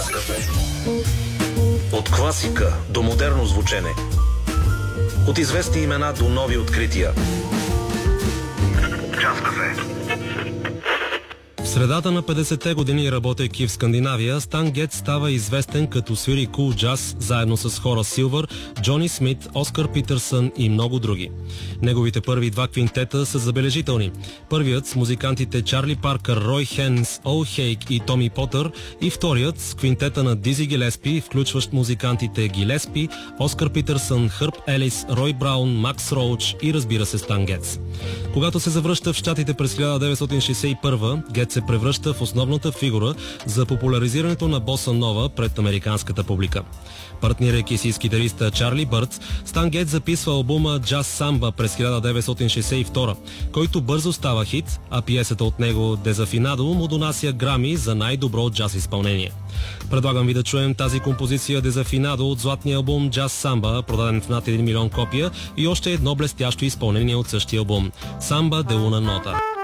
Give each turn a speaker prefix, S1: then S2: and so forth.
S1: Джаз кафе. От класика до модерно звучене. От известни имена до нови открития. Джаз кафе.
S2: В средата на 50-те години, работейки в Скандинавия, Стан Гетц става известен като свири кул джаз, заедно с Хора Силвър, Джони Смит, Оскар Питърсън и много други. Неговите първи два квинтета са забележителни. Първият с музикантите Чарли Паркър, Рой Хенс, Ол Хейк и Томи Потър, и вторият с квинтета на Дизи Гилеспи, включващ музикантите Гилеспи, Оскар Питърсън, Хърб Елис, Рой Браун, Макс Роуч и, разбира се, Стан Гетц. Когато се завръща в щатите през 1961, Гетц се превръща в основната фигура за популяризирането на боса нова пред американската публика. Партнирайки си с китариста Чарли Бърдс, Стан Гетц записва албума Джаз Самба през 1962, който бързо става хит, а пиесата от него Дезафинадо му донася грами за най-добро джаз изпълнение. Предлагам ви да чуем тази композиция Дезафинадо от златния албум Джаз Самба, продаден в над 1 милион копия, и още едно блестящо изпълнение от същия албум Самба де уна нота.